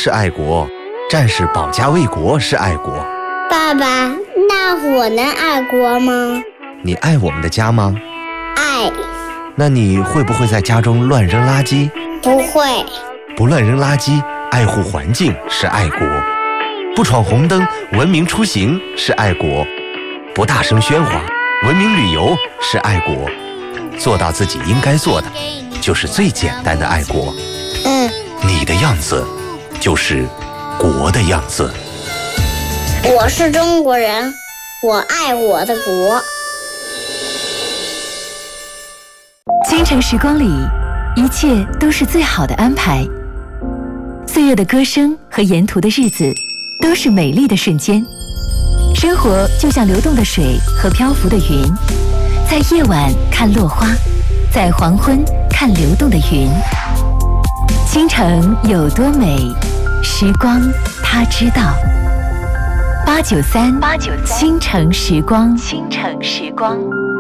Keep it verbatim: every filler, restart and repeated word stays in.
是爱国，战士保家卫国是爱国。 爸爸，那我能爱国吗？ 你爱我们的家吗？ 爱。 那你会不会在家中乱扔垃圾？ 不会。 不乱扔垃圾，爱护环境是爱国。不闯红灯，文明出行是爱国。不大声喧哗，文明旅游是爱国。做到自己应该做的，就是最简单的爱国。 嗯， 你的样子就是国的样子。 我是中国人，我爱我的国。 京城时光里，一切都是最好的安排。岁月的歌声和沿途的日子，都是美丽的瞬间。生活就像流动的水和漂浮的云，在夜晚看落花，在黄昏看流动的云。京城有多美，时光它知道。八九三，八九三，京城时光，京城时光。